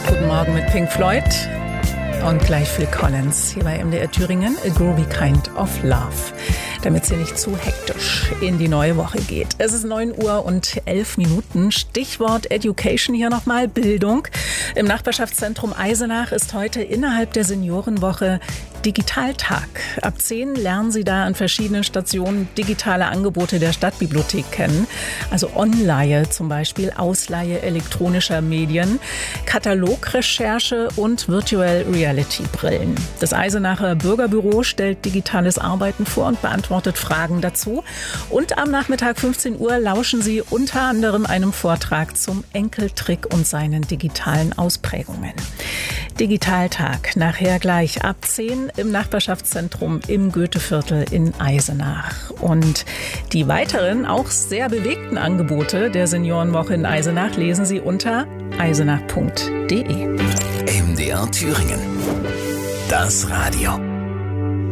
Guten Morgen mit Pink Floyd und gleich Phil Collins hier bei MDR Thüringen, A Groovy Kind of Love, damit sie nicht zu hektisch in die neue Woche geht. Es ist 9:11 Uhr. Stichwort Education hier nochmal, Bildung. Im Nachbarschaftszentrum Eisenach ist heute innerhalb der Seniorenwoche Digitaltag. Ab 10 lernen Sie da an verschiedenen Stationen digitale Angebote der Stadtbibliothek kennen. Also Onleihe zum Beispiel, Ausleihe elektronischer Medien, Katalogrecherche und Virtual Reality Brillen. Das Eisenacher Bürgerbüro stellt digitales Arbeiten vor und beantwortet Fragen dazu. Und am Nachmittag 15 Uhr lauschen Sie unter anderem einem Vortrag zum Enkeltrick und seinen digitalen Ausprägungen. Digitaltag, nachher gleich ab 10 im Nachbarschaftszentrum im Goetheviertel in Eisenach. Und die weiteren, auch sehr bewegten Angebote der Seniorenwoche in Eisenach lesen Sie unter eisenach.de. MDR Thüringen. Das Radio.